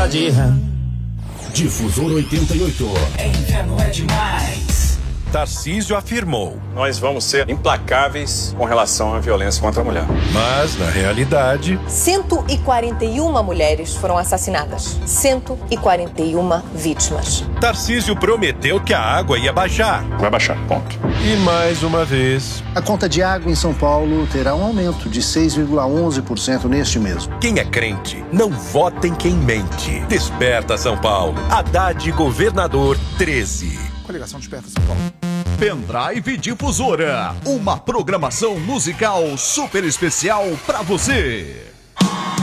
pode. Difusor 88. Inverno é demais. Tarcísio afirmou: nós vamos ser implacáveis com relação à violência contra a mulher. Mas, na realidade, 141 mulheres foram assassinadas. 141 vítimas. Tarcísio prometeu que a água ia baixar. Vai baixar, ponto. E mais uma vez, a conta de água em São Paulo terá um aumento de 6,11% neste mês. Quem é crente, não vota em quem mente. Desperta São Paulo. Haddad Governador 13. Coligação Desperta São Paulo. Pendrive Difusora, uma programação musical super especial pra você.